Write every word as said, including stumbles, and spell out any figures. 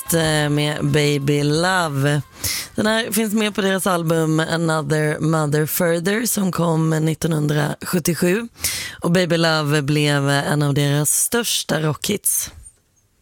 med Baby Love. Den här finns med på deras album Another Mother Further som kom nittonhundrasjuttiosju. Och Baby Love blev en av deras största rockhits.